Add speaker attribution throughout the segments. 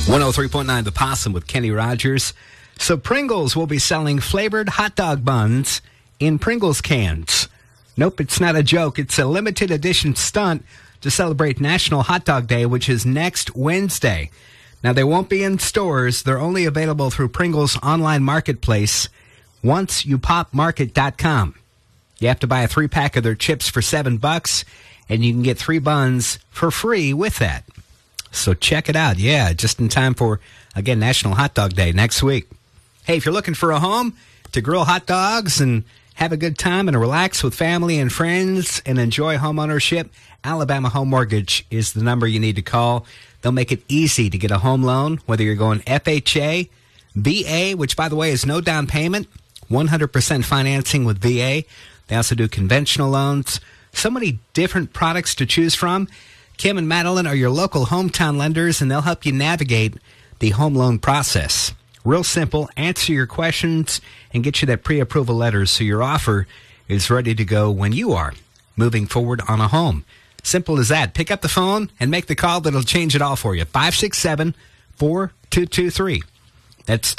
Speaker 1: 103.9 The Possum with Kenny Rogers. So Pringles will be selling flavored hot dog buns in Pringles cans. Nope, it's not a joke. It's a limited edition stunt to celebrate National Hot Dog Day, which is next Wednesday. Now, they won't be in stores. They're only available through Pringles online marketplace, onceyoupopmarket.com. You have to buy a 3-pack of their chips for $7, and you can get 3 buns for free with that. So check it out. Yeah, just in time for, again, National Hot Dog Day next week. Hey, if you're looking for a home to grill hot dogs and have a good time and relax with family and friends and enjoy home ownership, Alabama Home Mortgage is the number you need to call. They'll make it easy to get a home loan, whether you're going FHA, VA, which, by the way, is no down payment, 100% financing with VA. They also do conventional loans. So many different products to choose from. Kim and Madeline are your local hometown lenders, and they'll help you navigate the home loan process. Real simple, answer your questions and get you that pre-approval letter so your offer is ready to go when you are moving forward on a home. Simple as that. Pick up the phone and make the call that'll change it all for you. 567-4223. That's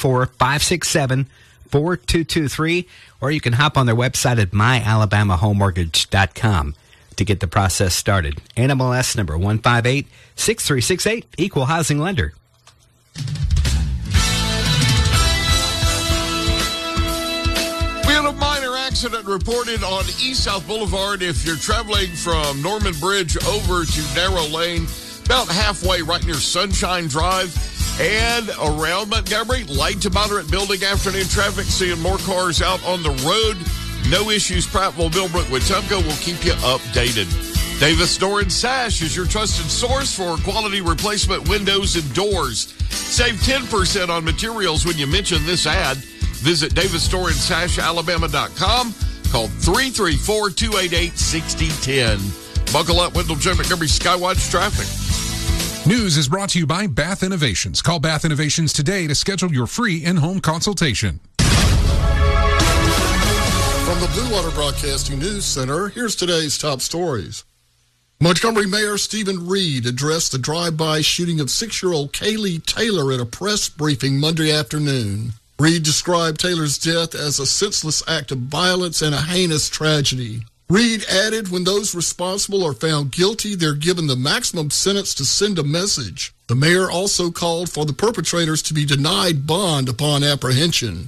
Speaker 1: 334-567-4223. Or you can hop on their website at myalabamahomemortgage.com. to get the process started. NMLS number 1586368, Equal Housing Lender.
Speaker 2: We had a minor accident reported on East South Boulevard. If you're traveling from Norman Bridge over to Narrow Lane, about halfway right near Sunshine Drive and around Montgomery, light to moderate building afternoon traffic, seeing more cars out on the road. No issues. Prattville, Millbrook, Wetumpka will keep you updated. Davis Door and Sash is your trusted source for quality replacement windows and doors. Save 10% on materials when you mention this ad. Visit DavisDoorandSashAlabama.com. Call 334-288-6010. Buckle up, Wendell J. Montgomery Skywatch Traffic.
Speaker 3: News is brought to you by Bath Innovations. Call Bath Innovations today to schedule your free in-home consultation.
Speaker 4: From the Blue Water Broadcasting News Center, here's today's top stories. Montgomery Mayor Stephen Reed addressed the drive-by shooting of 6-year-old Kaylee Taylor at a press briefing Monday afternoon. Reed described Taylor's death as a senseless act of violence and a heinous tragedy. Reed added, when those responsible are found guilty, they're given the maximum sentence to send a message. The mayor also called for the perpetrators to be denied bond upon apprehension.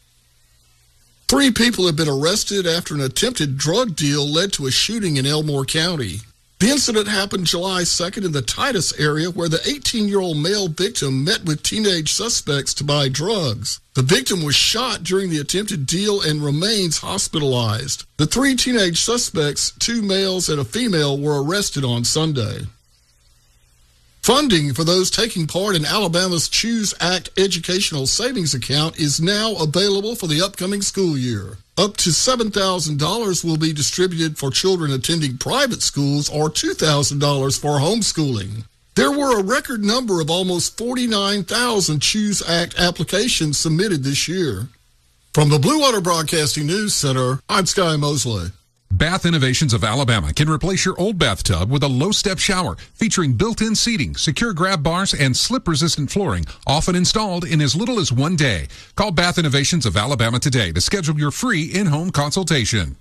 Speaker 4: 3 people have been arrested after an attempted drug deal led to a shooting in Elmore County. The incident happened July 2nd in the Titus area, where the 18-year-old male victim met with teenage suspects to buy drugs. The victim was shot during the attempted deal and remains hospitalized. The 3 teenage suspects, 2 males and a female, were arrested on Sunday. Funding for those taking part in Alabama's Choose Act educational savings account is now available for the upcoming school year. Up to $7,000 will be distributed for children attending private schools or $2,000 for homeschooling. There were a record number of almost 49,000 Choose Act applications submitted this year. From the Blue Water Broadcasting News Center, I'm Sky Mosley.
Speaker 3: Bath Innovations of Alabama can replace your old bathtub with a low-step shower featuring built-in seating, secure grab bars, and slip-resistant flooring, often installed in as little as 1 day. Call Bath Innovations of Alabama today to schedule your free in-home consultation.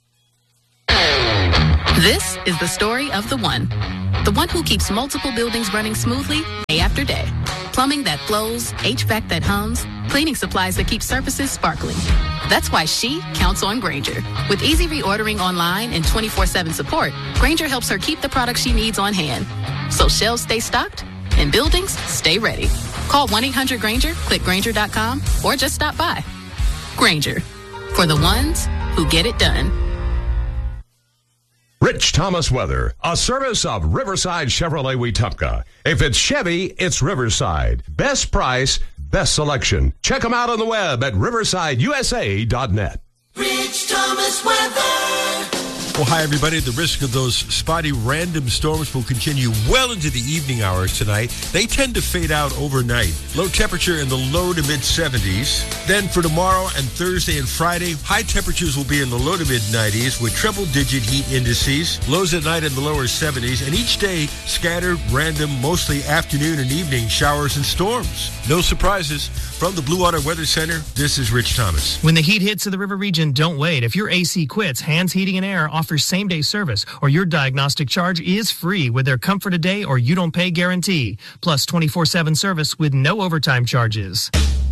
Speaker 5: This is the story of the one who keeps multiple buildings running smoothly day after day. Plumbing that flows, HVAC that hums, cleaning supplies that keep surfaces sparkling. That's why she counts on Grainger. With easy reordering online and 24/7 support, Grainger helps her keep the products she needs on hand. So shelves stay stocked and buildings stay ready. Call 1-800-GRAINGER, click Grainger.com, or just stop by. Grainger, for the ones who get it done.
Speaker 6: Rich Thomas Weather, a service of Riverside Chevrolet Wetumpka. If it's Chevy, it's Riverside. Best price, best selection. Check them out on the web at riversideusa.net.
Speaker 7: Rich Thomas Weather. Well, hi, everybody. The risk of those spotty random storms will continue well into the evening hours tonight. They tend to fade out overnight. Low temperature in the low to mid-70s. Then for tomorrow and Thursday and Friday, high temperatures will be in the low to mid-90s with triple-digit heat indices. Lows at night in the lower 70s. And each day, scattered, random, mostly afternoon and evening showers and storms. No surprises. From the Blue Water Weather Center, this is Rich Thomas.
Speaker 8: When the heat hits to the river region, don't wait. If your AC quits, Hands Heating and Air offers same-day service, or your diagnostic charge is free with their Comfort a Day or You Don't Pay guarantee, plus 24/7 service with no overtime charges.